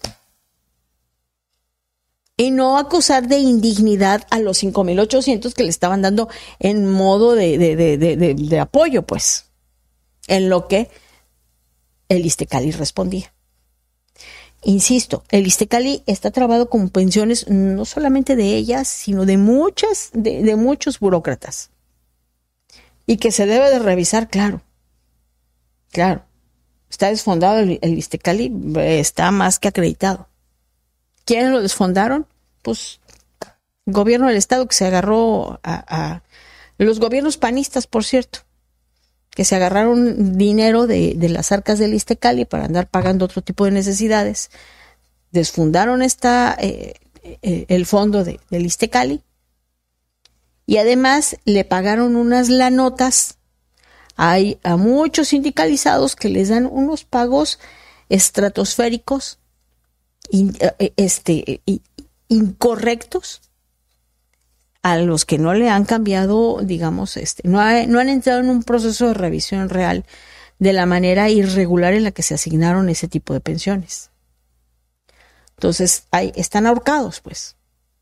Y no acusar de indignidad a los cinco mil ochocientos que le estaban dando en modo de, de, de, de, de, de apoyo, pues. En lo que el Iztecali respondía. Insisto, el Iztecali está trabado con pensiones no solamente de ellas, sino de muchas, de, de muchos burócratas. Y que se debe de revisar, claro. Claro. Está desfondado el, el Iztecali, está más que acreditado. ¿Quiénes lo desfondaron? Pues el gobierno del estado que se agarró a, a los gobiernos panistas, por cierto, que se agarraron dinero de, de las arcas del Iztecali para andar pagando otro tipo de necesidades, desfundaron esta, eh, eh, el fondo de, del Iztecali y además le pagaron unas lanotas Hay a muchos sindicalizados que les dan unos pagos estratosféricos, in, este, incorrectos, a los que no le han cambiado, digamos, este, no, ha, no han entrado en un proceso de revisión real de la manera irregular en la que se asignaron ese tipo de pensiones. Entonces, hay, están ahorcados, pues.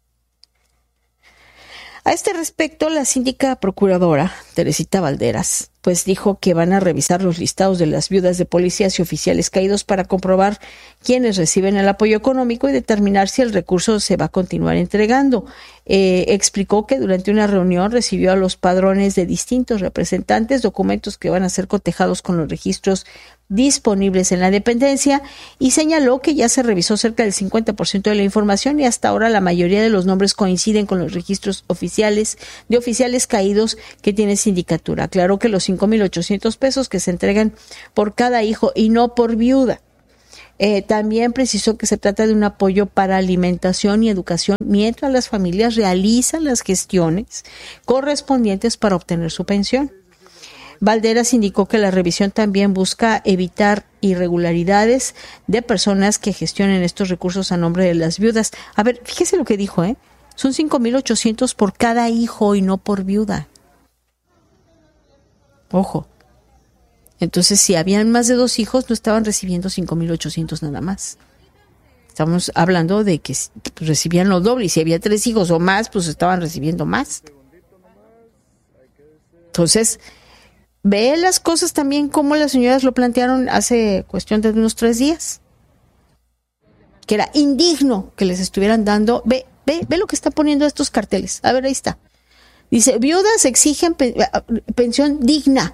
A este respecto, la síndica procuradora, Teresita Valderas, pues dijo que van a revisar los listados de las viudas de policías y oficiales caídos para comprobar quiénes reciben el apoyo económico y determinar si el recurso se va a continuar entregando. Eh, explicó que durante una reunión recibió a los padrones de distintos representantes documentos que van a ser cotejados con los registros disponibles en la dependencia y señaló que ya se revisó cerca del cincuenta por ciento de la información y hasta ahora la mayoría de los nombres coinciden con los registros oficiales de oficiales caídos que tienen sindicatura. Aclaró que los cinco mil ochocientos pesos que se entregan por cada hijo y no por viuda. Eh, también precisó que se trata de un apoyo para alimentación y educación mientras las familias realizan las gestiones correspondientes para obtener su pensión. Valderas indicó que la revisión también busca evitar irregularidades de personas que gestionen estos recursos a nombre de las viudas. A ver, fíjese lo que dijo, ¿eh? Son cinco mil ochocientos por cada hijo y no por viuda. Ojo. Entonces, si habían más de dos hijos, no estaban recibiendo cinco mil ochocientos nada más. Estamos hablando de que recibían lo doble. Y si había tres hijos o más, pues estaban recibiendo más. Entonces, ve las cosas también como las señoras lo plantearon hace cuestión de unos tres días. Que era indigno que les estuvieran dando. Ve, ve, ve lo que está poniendo estos carteles. A ver, ahí está. Dice, viudas exigen pe- pensión digna.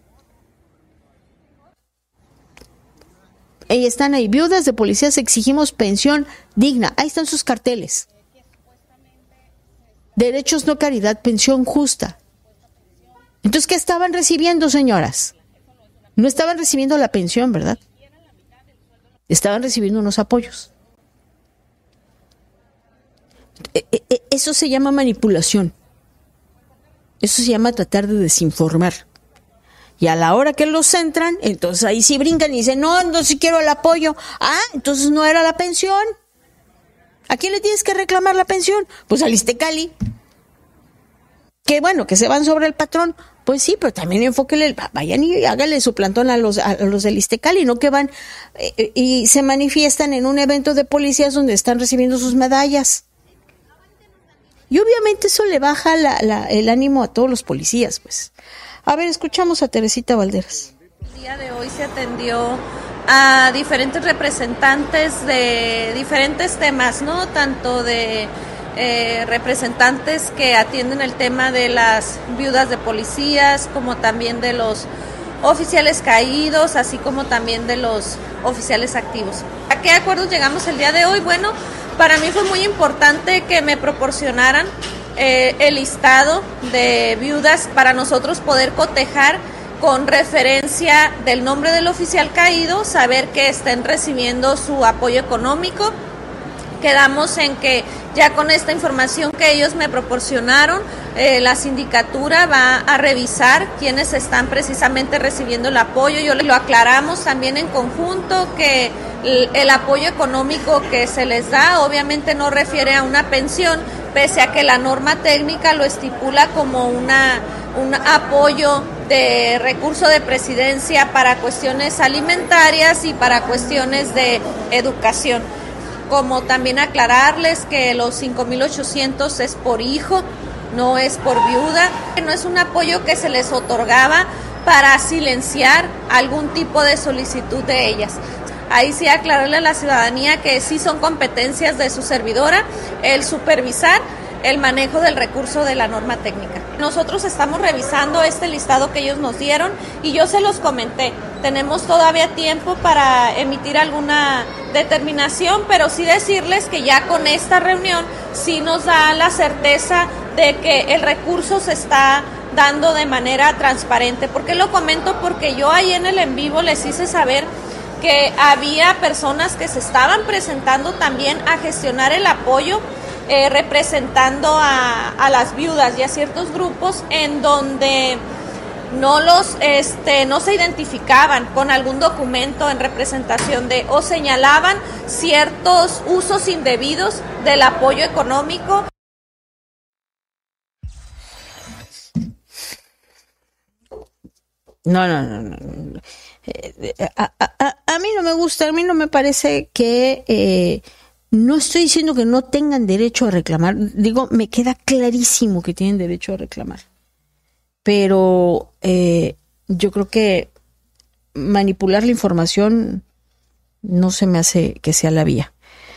Y están ahí, viudas de policías exigimos pensión digna. Ahí están sus carteles. Derechos no caridad, pensión justa. Entonces, ¿qué estaban recibiendo, señoras? No estaban recibiendo la pensión, ¿verdad? Estaban recibiendo unos apoyos. Eso se llama manipulación. Eso se llama tratar de desinformar. Y a la hora que los centran, entonces ahí sí brincan y dicen, no, no sí quiero el apoyo. Ah, entonces no era la pensión. ¿A quién le tienes que reclamar la pensión? Pues al Iztecali. Que bueno, que se van sobre el patrón. Pues sí, pero también enfóquenle, vayan y háganle su plantón a los, a los del Iztecali, no que van eh, y se manifiestan en un evento de policías donde están recibiendo sus medallas. Y obviamente eso le baja la, la, el ánimo a todos los policías, pues. A ver, escuchamos a Teresita Valderas. El día de hoy se atendió a diferentes representantes de diferentes temas, ¿no? Tanto de eh, representantes que atienden el tema de las viudas de policías, como también de los oficiales caídos, así como también de los oficiales activos. ¿A qué acuerdos llegamos el día de hoy? Bueno, para mí fue muy importante que me proporcionaran Eh, el listado de viudas para nosotros poder cotejar con referencia del nombre del oficial caído, saber que estén recibiendo su apoyo económico. Quedamos en que ya con esta información que ellos me proporcionaron, eh, la sindicatura va a revisar quiénes están precisamente recibiendo el apoyo. Yo lo aclaramos también en conjunto que el, el apoyo económico que se les da obviamente no refiere a una pensión, pese a que la norma técnica lo estipula como una, un apoyo de recurso de presidencia para cuestiones alimentarias y para cuestiones de educación. Como también aclararles que los cinco mil ochocientos es por hijo, no es por viuda, no es un apoyo que se les otorgaba para silenciar algún tipo de solicitud de ellas. Ahí sí aclararle a la ciudadanía que sí son competencias de su servidora el supervisar el manejo del recurso de la norma técnica. Nosotros estamos revisando este listado que ellos nos dieron y yo se los comenté. Tenemos todavía tiempo para emitir alguna determinación, pero sí decirles que ya con esta reunión sí nos da la certeza de que el recurso se está dando de manera transparente. ¿Por qué lo comento? Porque yo ahí en el en vivo les hice saber que había personas que se estaban presentando también a gestionar el apoyo, eh, representando a, a las viudas y a ciertos grupos en donde no los este no se identificaban con algún documento en representación de o señalaban ciertos usos indebidos del apoyo económico. No, no, no, no. A, a, a mí no me gusta, a mí no me parece que eh, no estoy diciendo que no tengan derecho a reclamar, digo, me queda clarísimo que tienen derecho a reclamar, pero eh, yo creo que manipular la información no se me hace que sea la vía.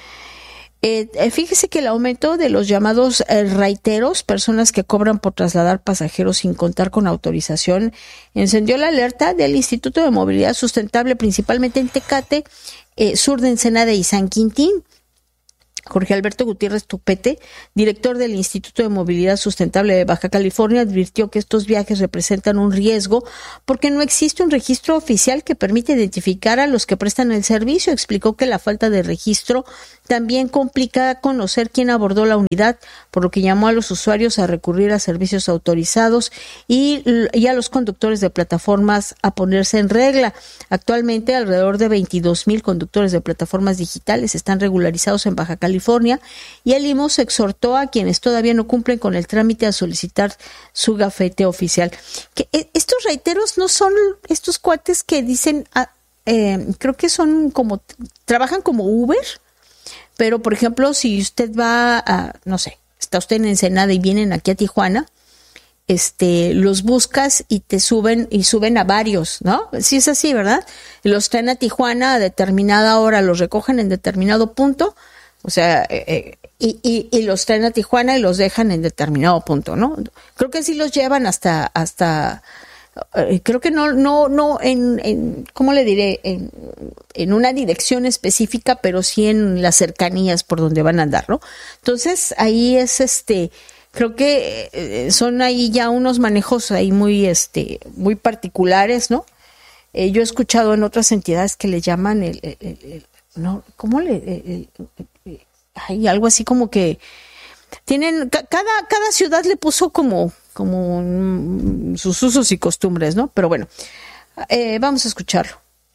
Eh, fíjese que el aumento de los llamados eh, raiteros, personas que cobran por trasladar pasajeros sin contar con autorización, encendió la alerta del Instituto de Movilidad Sustentable, principalmente en Tecate, eh, sur de Ensenada y San Quintín. Jorge Alberto Gutiérrez Tupete, director del Instituto de Movilidad Sustentable de Baja California, advirtió que estos viajes representan un riesgo porque no existe un registro oficial que permite identificar a los que prestan el servicio. Explicó que la falta de registro también complica conocer quién abordó la unidad, por lo que llamó a los usuarios a recurrir a servicios autorizados y, y a los conductores de plataformas a ponerse en regla. Actualmente, alrededor de veintidós mil conductores de plataformas digitales están regularizados en Baja California. California, y el I M O S exhortó a quienes todavía no cumplen con el trámite a solicitar su gafete oficial. Que estos reiteros no son estos cuates que dicen, ah, eh, creo que son como, trabajan como Uber, pero por ejemplo, si usted va a, no sé, está usted en Ensenada y vienen aquí a Tijuana, este, los buscas y te suben, y suben a varios, ¿no? Sí es así, ¿verdad? Y los traen a Tijuana a determinada hora, los recogen en determinado punto. O sea, eh, y, y, y los traen a Tijuana y los dejan en determinado punto, ¿no? Creo que sí los llevan hasta, hasta, eh, creo que no, no, no en, en ¿cómo le diré? En, en una dirección específica, pero sí en las cercanías por donde van a andar, ¿no? Entonces, ahí es este, creo que eh, son ahí ya unos manejos ahí muy, este, muy particulares, ¿no? Eh, yo he escuchado en otras entidades que le llaman el, el, el, el no, ¿cómo le? El, el, el, hay algo así como que tienen, cada, cada ciudad le puso como, como mm, sus usos y costumbres, ¿no? Pero bueno, eh, vamos a escucharlo.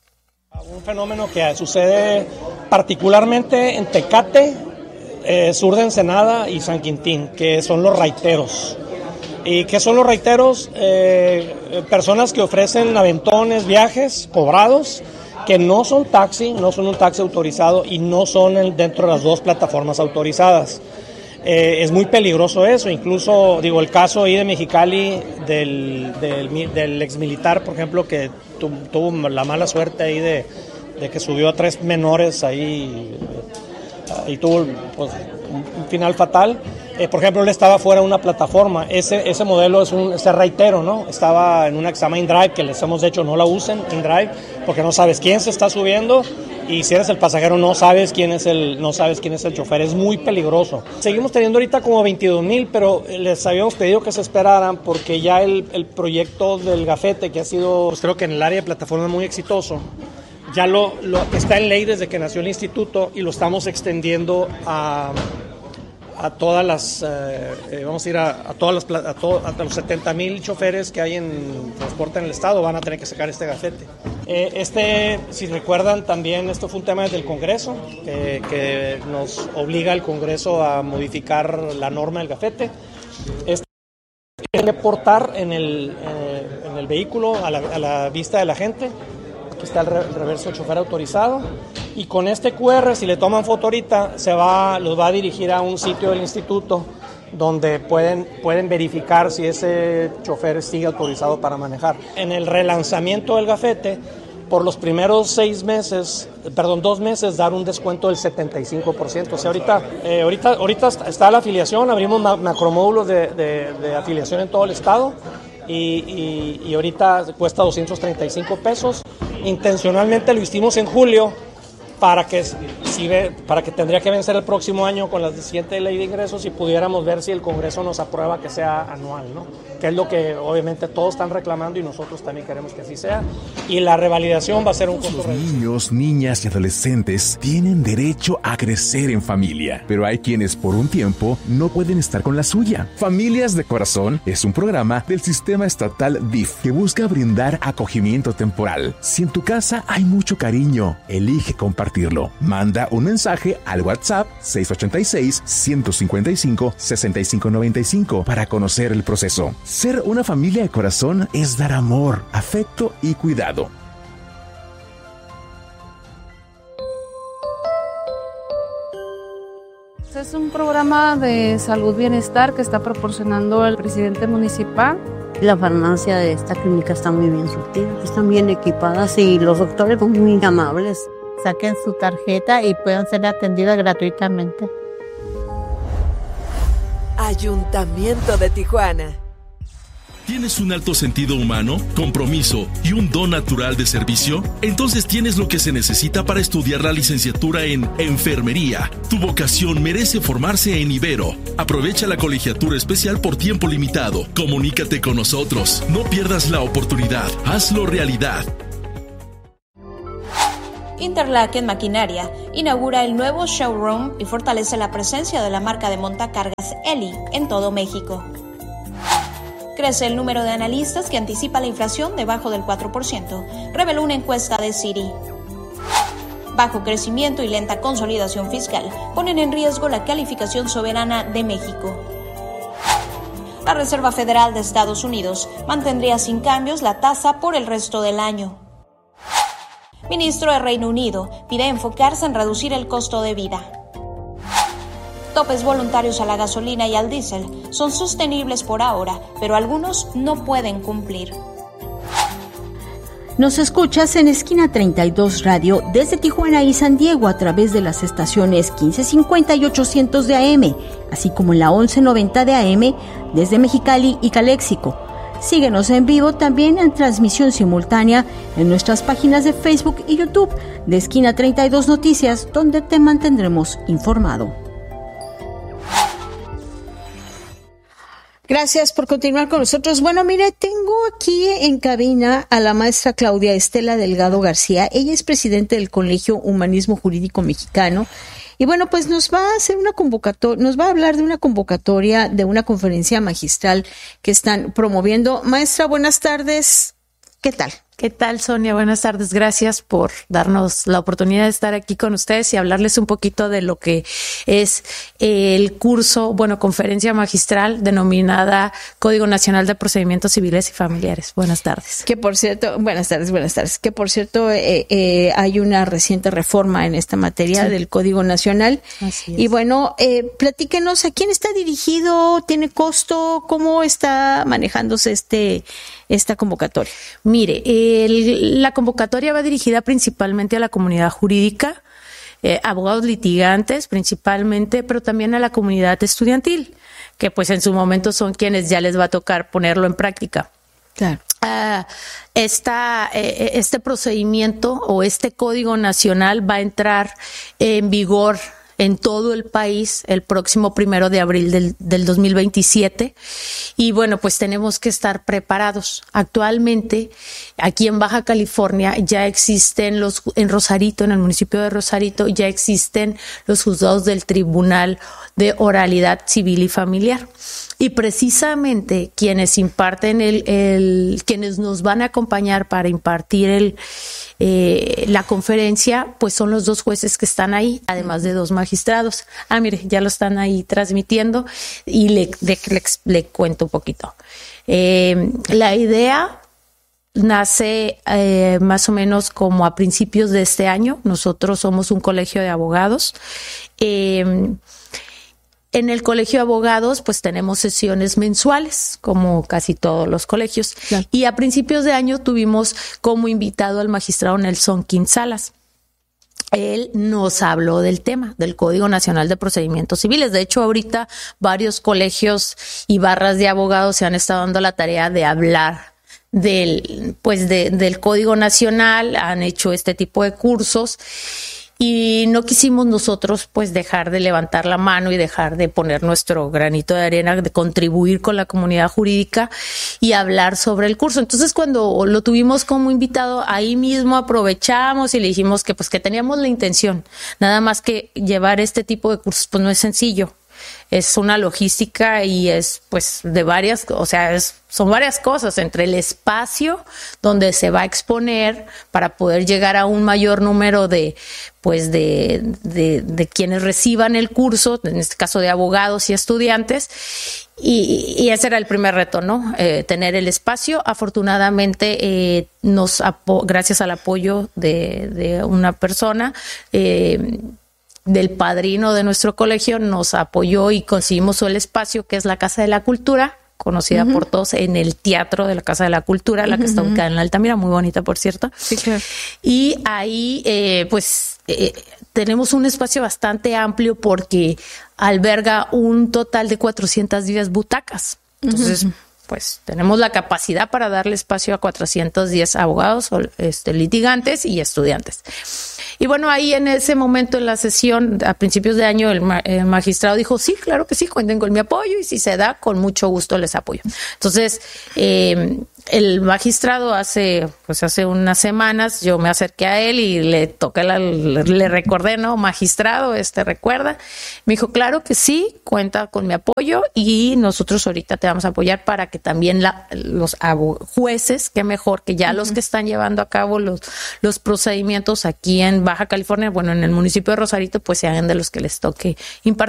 Un fenómeno que sucede particularmente en Tecate, eh, sur de Ensenada y San Quintín, que son los raiteros. ¿Y qué son los raiteros? Eh, personas que ofrecen aventones, viajes cobrados, que no son taxi, no son un taxi autorizado y no son el, dentro de las dos plataformas autorizadas. Eh, es muy peligroso eso, incluso, digo, el caso ahí de Mexicali del, del, del ex militar, por ejemplo, que tu, tuvo la mala suerte ahí de, de que subió a tres menores ahí y tuvo pues, un final fatal. Eh, por ejemplo, él estaba fuera de una plataforma. Ese, ese modelo es un ese raitero, ¿no? Estaba en una que se llama InDrive, que les hemos dicho no la usen, InDrive, porque no sabes quién se está subiendo y si eres el pasajero no sabes quién es el no sabes quién es el chofer. Es muy peligroso. Seguimos teniendo ahorita como veintidós mil, pero les habíamos pedido que se esperaran porque ya el, el proyecto del gafete, que ha sido, pues creo que en el área de plataforma muy exitoso, ya lo, lo está en ley desde que nació el instituto y lo estamos extendiendo a a todas las, eh, eh, vamos a ir a, a todas las, a, to, a los setenta mil choferes que hay en transporte en el estado van a tener que sacar este gafete. Eh, este, si recuerdan, también esto fue un tema del Congreso, eh, que nos obliga al Congreso a modificar la norma del gafete. Este tiene que portar en el, eh, en el vehículo a la, a la vista de la gente. Aquí está el, re, el reverso chofer autorizado. Y con este cu erre, si le toman foto ahorita, se va, los va a dirigir a un sitio del instituto donde pueden, pueden verificar si ese chofer sigue autorizado para manejar. En el relanzamiento del gafete, por los primeros seis meses, perdón, dos meses, dar un descuento del setenta y cinco por ciento. O sea, ahorita, eh, ahorita, ahorita está la afiliación, abrimos macromódulos de, de, de afiliación en todo el estado y, y, y ahorita cuesta doscientos treinta y cinco pesos. Intencionalmente lo hicimos en julio, para que, si ve, para que tendría que vencer el próximo año con la siguiente ley de ingresos y pudiéramos ver si el Congreso nos aprueba que sea anual, ¿no? Que es lo que obviamente todos están reclamando y nosotros también queremos que así sea. Y la revalidación va a ser un costo reducido. Los niños, niñas y adolescentes tienen derecho a crecer en familia, pero hay quienes por un tiempo no pueden estar con la suya. Familias de Corazón es un programa del sistema estatal D I F que busca brindar acogimiento temporal. Si en tu casa hay mucho cariño, elige compartir. Manda un mensaje al WhatsApp seis ocho seis, uno cinco cinco, seis cinco nueve cinco para conocer el proceso. Ser una familia de corazón es dar amor, afecto y cuidado. Es un programa de salud bienestar que está proporcionando el presidente municipal La farmacia de esta clínica está muy bien surtida, están bien equipadas y los doctores son muy amables. Saquen su tarjeta y puedan ser atendidas gratuitamente. Ayuntamiento de Tijuana. ¿Tienes un alto sentido humano, compromiso y un don natural de servicio? Entonces tienes lo que se necesita para estudiar la licenciatura en Enfermería. Tu vocación merece formarse en Ibero. Aprovecha la colegiatura especial por tiempo limitado. Comunícate con nosotros. No pierdas la oportunidad. Hazlo realidad. Interlaken Maquinaria inaugura el nuevo showroom y fortalece la presencia de la marca de montacargas Eli en todo México. Crece el número de analistas que anticipa la inflación debajo del cuatro por ciento, reveló una encuesta de Citi. Bajo crecimiento y lenta consolidación fiscal ponen en riesgo la calificación soberana de México. La Reserva Federal de Estados Unidos mantendría sin cambios la tasa por el resto del año. Ministro de Reino Unido pide enfocarse en reducir el costo de vida. Topes voluntarios a la gasolina y al diésel son sostenibles por ahora, pero algunos no pueden cumplir. Nos escuchas en Esquina treinta y dos Radio desde Tijuana y San Diego a través de las estaciones quince cincuenta y ochocientos de A M, así como en la once noventa de A M desde Mexicali y Caléxico. Síguenos en vivo también en transmisión simultánea en nuestras páginas de Facebook y YouTube de Esquina treinta y dos Noticias, donde te mantendremos informado. Gracias por continuar con nosotros. Bueno, mire, tengo aquí en cabina a la maestra Claudia Estela Delgado García. Ella es presidente del Colegio Humanismo Jurídico Mexicano. Y bueno, pues nos va a hacer una convocatoria, nos va a hablar de una convocatoria de una conferencia magistral que están promoviendo. Maestra, buenas tardes. ¿Qué tal? ¿Qué tal, Sonia? Buenas tardes. Gracias por darnos la oportunidad de estar aquí con ustedes y hablarles un poquito de lo que es el curso, bueno, conferencia magistral denominada Código Nacional de Procedimientos Civiles y Familiares. Buenas tardes. Que por cierto, buenas tardes, buenas tardes. Que por cierto, eh, eh, hay una reciente reforma en esta materia sí. del Código Nacional. Así es. Y bueno, eh, platíquenos, ¿a quién está dirigido? ¿Tiene costo? ¿Cómo está manejándose este esta convocatoria? Mire, el, la convocatoria va dirigida principalmente a la comunidad jurídica, eh, abogados litigantes principalmente, pero también a la comunidad estudiantil, que pues en su momento son quienes ya les va a tocar ponerlo en práctica. Claro. Uh, esta, eh, este procedimiento o este Código Nacional va a entrar en vigor en todo el país el próximo primero de abril del, del dos mil veintisiete. Y bueno, pues tenemos que estar preparados. Actualmente, aquí en Baja California, ya existen los, en Rosarito, en el municipio de Rosarito, ya existen los juzgados del Tribunal de Oralidad Civil y Familiar. Y precisamente quienes imparten el, el quienes nos van a acompañar para impartir el eh, la conferencia, pues son los dos jueces que están ahí, además de dos magistrados. Ah, mire, ya lo están ahí transmitiendo y le, le, le, le cuento un poquito. Eh, la idea nace eh, más o menos como a principios de este año. Nosotros somos un colegio de abogados. Eh, En el Colegio de Abogados, pues tenemos sesiones mensuales, como casi todos los colegios. Claro. Y a principios de año tuvimos como invitado al magistrado Nelson Quinsalas. Él nos habló del tema, del Código Nacional de Procedimientos Civiles. De hecho, ahorita varios colegios y barras de abogados se han estado dando la tarea de hablar del, pues de, del Código Nacional, han hecho este tipo de cursos. Y no quisimos nosotros pues dejar de levantar la mano y dejar de poner nuestro granito de arena, de contribuir con la comunidad jurídica y hablar sobre el curso. Entonces, cuando lo tuvimos como invitado, ahí mismo aprovechamos y le dijimos que pues que teníamos la intención, nada más que llevar este tipo de cursos pues no es sencillo. Es una logística y es pues de varias, o sea, es, son varias cosas, entre el espacio donde se va a exponer para poder llegar a un mayor número de pues de, de, de quienes reciban el curso, en este caso de abogados y estudiantes, y, y ese era el primer reto, ¿no? Eh, tener el espacio. Afortunadamente, eh, nos apo- gracias al apoyo de, de una persona, eh, del padrino de nuestro colegio, nos apoyó y conseguimos el espacio que es la Casa de la Cultura, conocida uh-huh. por todos, en el Teatro de la Casa de la Cultura, la que uh-huh. está ubicada en la Altamira, muy bonita, por cierto. Sí, claro. Y ahí, eh, pues, eh, tenemos un espacio bastante amplio porque alberga un total de cuatrocientas diez butacas. Entonces, uh-huh. pues, tenemos la capacidad para darle espacio a cuatrocientos diez abogados, este, litigantes y estudiantes. Y bueno, ahí en ese momento en la sesión, a principios de año, el, ma- el magistrado dijo, sí, claro que sí, cuenten con mi apoyo y si se da, con mucho gusto les apoyo. Entonces, eh, el magistrado hace, pues hace unas semanas, yo me acerqué a él y le toqué, la, le, le recordé, ¿no? Magistrado, este, ¿recuerda? Me dijo, claro que sí, cuenta con mi apoyo y nosotros ahorita te vamos a apoyar para que también la, los abo- jueces, que mejor que ya uh-huh. los que están llevando a cabo los, los procedimientos aquí en Baja California, bueno, en el municipio de Rosarito, pues se hagan de los que les toque impartir